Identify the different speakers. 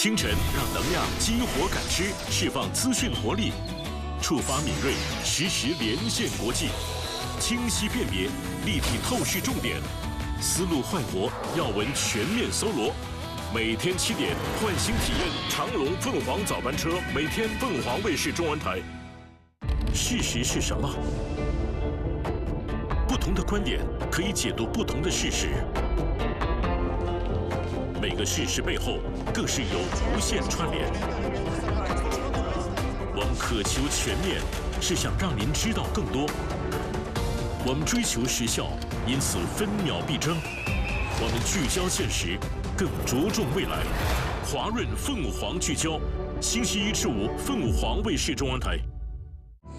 Speaker 1: 清晨让能量激活感知，释放资讯活力，触发敏锐，实时连线国际，清晰辨别，立体透视重点，思路焕活，要闻全面搜罗。每天7点，唤醒体验长荣凤凰早班车，每天凤凰卫视中文台。事实是什么？不同的观点可以解读不同的事实。每个事实背后，更是有无限串联。我们渴求全面，是想让您知道更多。我们追求时效，因此分秒必争。我们聚焦现实，更着重未来。华润凤凰聚焦，星期1至5，凤凰卫视中文台。